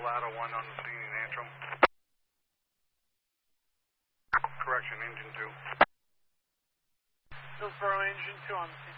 Colorado 1 on the scene in Antrim. Correction, engine 2. Hillsboro engine 2 on the scene.